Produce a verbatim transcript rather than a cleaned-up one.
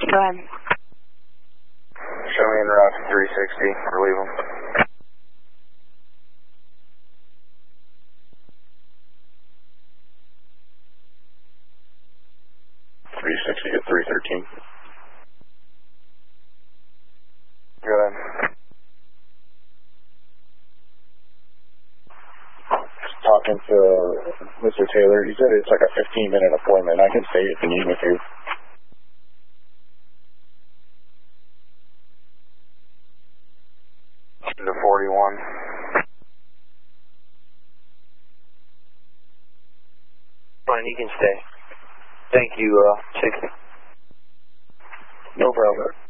Go ahead. Show me en route to three sixty. Relieve them. three sixty at three thirteen. Go ahead. Just talking to Mister Taylor. He said it's like a fifteen minute appointment. I can stay if you need me to. To forty-one. Fine, you can stay. Thank you, uh, sixty. No problem.